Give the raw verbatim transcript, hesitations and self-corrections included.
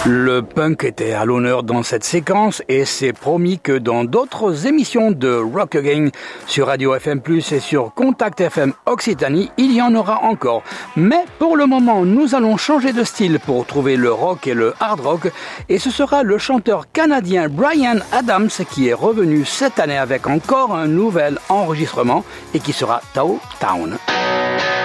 Le punk était à l'honneur dans cette séquence et c'est promis que dans d'autres émissions de Rock Again sur Radio F M plus, et sur Contact F M Occitanie, il y en aura encore. Mais pour le moment, nous allons changer de style pour trouver le rock et le hard rock, et ce sera le chanteur canadien Bryan Adams qui est revenu cette année avec encore un nouvel enregistrement et qui sera Tao Town.